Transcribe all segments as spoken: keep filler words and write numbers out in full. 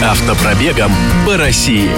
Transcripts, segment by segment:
Автопробегом по России.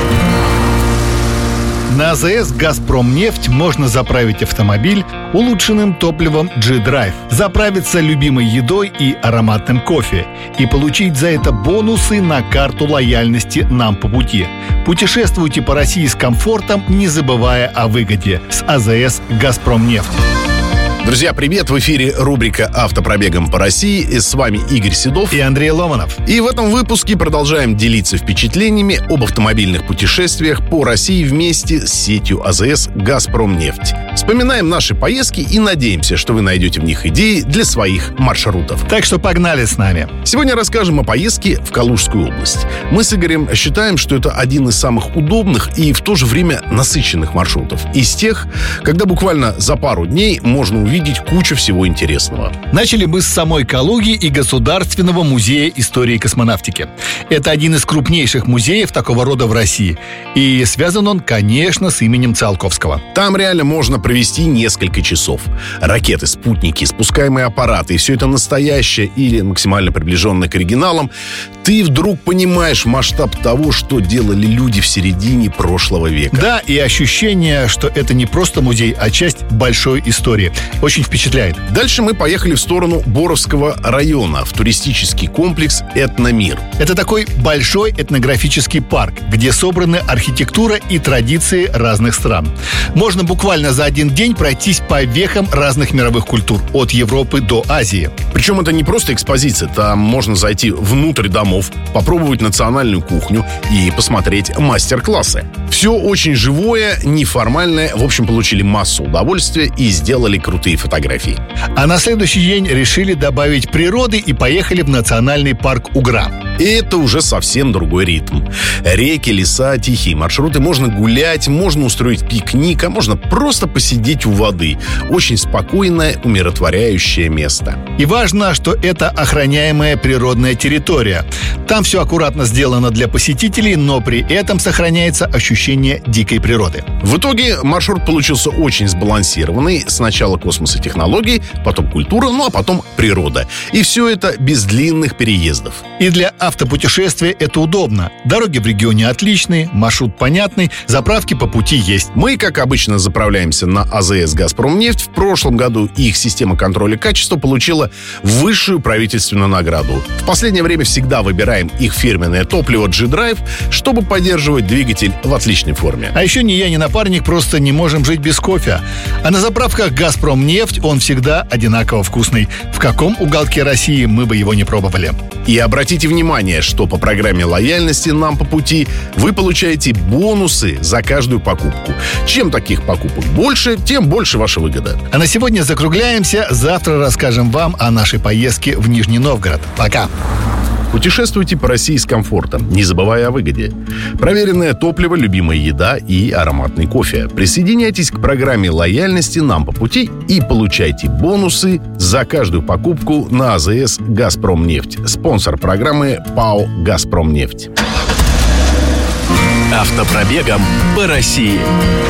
На АЗС «Газпромнефть» можно заправить автомобиль улучшенным топливом G-Drive, заправиться любимой едой и ароматным кофе и получить за это бонусы на карту лояльности «Нам по пути». Путешествуйте по России с комфортом, не забывая о выгоде. С АЗС «Газпромнефть». Друзья, привет! В эфире рубрика «Автопробегом по России». И с вами Игорь Седов и Андрей Ломанов. И в этом выпуске продолжаем делиться впечатлениями об автомобильных путешествиях по России вместе с сетью АЗС «Газпромнефть». Вспоминаем наши поездки и надеемся, что вы найдете в них идеи для своих маршрутов. Так что погнали с нами. Сегодня расскажем о поездке в Калужскую область. Мы с Игорем считаем, что это один из самых удобных и в то же время насыщенных маршрутов. Из тех, когда буквально за пару дней можно увидеть увидеть кучу всего интересного. Начали мы с самой Калуги и Государственного музея истории космонавтики. Это один из крупнейших музеев такого рода в России. И связан он, конечно, с именем Циолковского. Там реально можно провести несколько часов. Ракеты, спутники, спускаемые аппараты, и все это настоящее или максимально приближенное к оригиналам. Ты вдруг понимаешь масштаб того, что делали люди в середине прошлого века. Да, и ощущение, что это не просто музей, а часть большой истории. Очень впечатляет. Дальше мы поехали в сторону Боровского района, в туристический комплекс «Этномир». Это такой большой этнографический парк, где собраны архитектура и традиции разных стран. Можно буквально за один день пройтись по вехам разных мировых культур, от Европы до Азии. Причем это не просто экспозиция, там можно зайти внутрь домов, попробовать национальную кухню и посмотреть мастер-классы. Все очень живое, неформальное. В общем, получили массу удовольствия и сделали крутые фотографии. А на следующий день решили добавить природы и поехали в национальный парк Угра. И это уже совсем другой ритм. Реки, леса, тихие маршруты. Можно гулять, можно устроить пикник, а можно просто посидеть у воды. Очень спокойное, умиротворяющее место. И важно, что это охраняемая природная территория. Там все аккуратно сделано для посетителей, но при этом сохраняется ощущение дикой природы. В итоге маршрут получился очень сбалансированный. Сначала космос и технологии, потом культура, ну а потом природа. И все это без длинных переездов. И для автопутешествия это удобно. Дороги в регионе отличные, маршрут понятный, заправки по пути есть. Мы, как обычно, заправляемся на АЗС «Газпромнефть». В прошлом году их система контроля качества получила высшую правительственную награду. В последнее время всегда выбираем их фирменное топливо G-Drive, чтобы поддерживать двигатель в отличной форме. А еще ни я, ни напарник просто не можем жить без кофе. А на заправках «Газпромнефть» он всегда одинаково вкусный. В каком уголке России мы бы его не пробовали. И обратите внимание, что по программе лояльности «Нам по пути» вы получаете бонусы за каждую покупку. Чем таких покупок больше, тем больше ваша выгода. А на сегодня закругляемся. Завтра расскажем вам о нашей поездке в Нижний Новгород. Пока! Путешествуйте по России с комфортом, не забывая о выгоде. Проверенное топливо, любимая еда и ароматный кофе. Присоединяйтесь к программе лояльности «Нам по пути» и получайте бонусы за каждую покупку на АЗС «Газпромнефть». Спонсор программы ПАО «Газпромнефть». Автопробегом по России.